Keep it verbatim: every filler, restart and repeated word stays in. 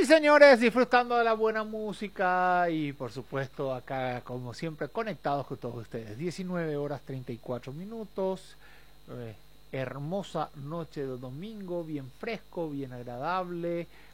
Sí, señores, disfrutando de la buena música y por supuesto acá como siempre conectados con todos ustedes. diecinueve horas treinta y cuatro minutos, eh, hermosa noche de domingo, bien fresco, bien agradable,